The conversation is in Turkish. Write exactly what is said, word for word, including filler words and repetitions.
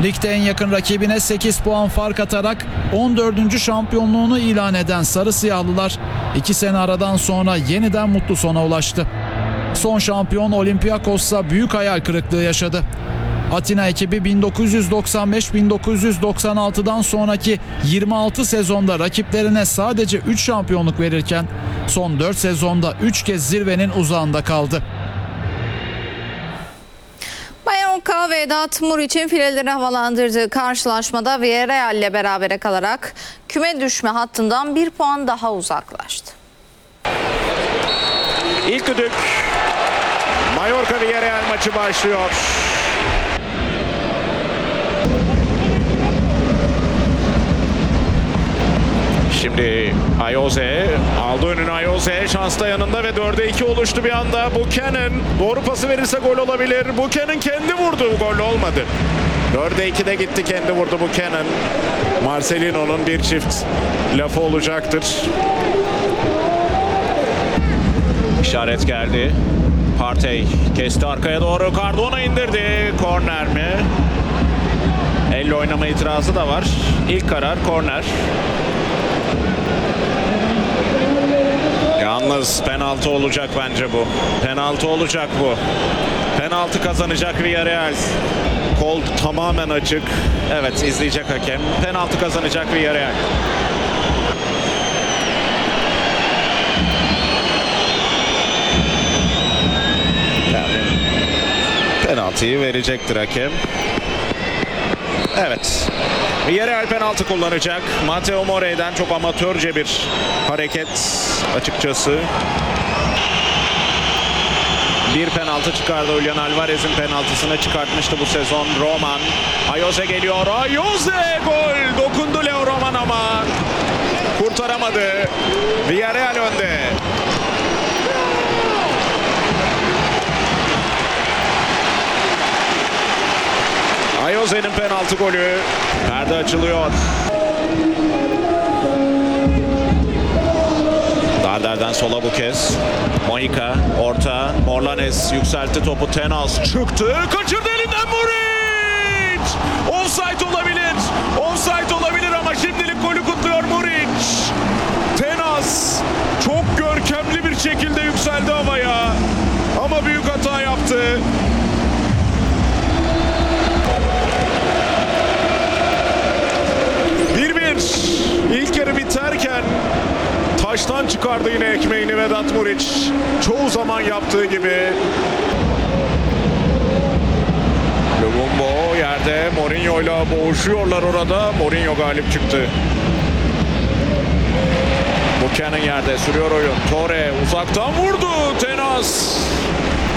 Ligde en yakın rakibine sekiz puan fark atarak on dördüncü şampiyonluğunu ilan eden Sarı Siyahlılar iki sene aradan sonra yeniden mutlu sona ulaştı. Son şampiyon Olympiakos'sa büyük hayal kırıklığı yaşadı. Atina ekibi bin dokuz yüz doksan beş bin dokuz yüz doksan altıdan sonraki yirmi altı sezonda rakiplerine sadece üç şampiyonluk verirken son dört sezonda üç kez zirvenin uzağında kaldı. Mallorca, Vedat Muriç'in fileleri havalandırdığı karşılaşmada Villarreal ile berabere kalarak küme düşme hattından bir puan daha uzaklaştı. İlk düdük, Mallorca Villarreal maçı başlıyor. Şimdi Ayoze aldı önüne, Ayoze şansla yanında ve dörde iki oluştu bir anda. Buchanan doğru pası verirse gol olabilir. Buchanan kendi vurdu, gol olmadı. dörde ikide gitti, kendi vurdu Buchanan. Marcelino'nun bir çift lafı olacaktır. İşaret geldi. Partey kesti arkaya doğru, Cardona indirdi. Korner mi? Elle oynama itirazı da var. İlk karar korner. Yalnız penaltı olacak bence bu. Penaltı olacak bu. Penaltı kazanacak Villarreal. Kol tamamen açık. Evet, izleyecek hakem. Penaltı kazanacak Villarreal. Yani penaltıyı verecektir hakem. Evet. Villarreal penaltı kullanacak. Mateo Morey'den çok amatörce bir hareket açıkçası. Bir penaltı çıkardı. Julian Alvarez'in penaltısını çıkartmıştı bu sezon Roman. Ayoze geliyor. Ayoze gol! Dokundu Leo Roman ama kurtaramadı. Villarreal önde. Ayoze'nin penaltı golü. Perde açılıyor. Darder'den sola bu kez. Mojica orta. Morlanes yükseltti topu. Tenas çıktı. Kaçırdı elinden Muriç. Offside olabilir. Offside olabilir ama şimdilik golü kutluyor Muriç. Tenas çok görkemli bir şekilde yükseldi havaya. Ama büyük hata yaptı. bir bir. İlk yarı biterken taştan çıkardı yine ekmeğini Vedat Muriç. Çoğu zaman yaptığı gibi. Lumumbo yerde Mourinho'yla boğuşuyorlar orada. Mourinho galip çıktı. Buchanan yerde sürüyor oyun. Torre uzaktan vurdu. Tenas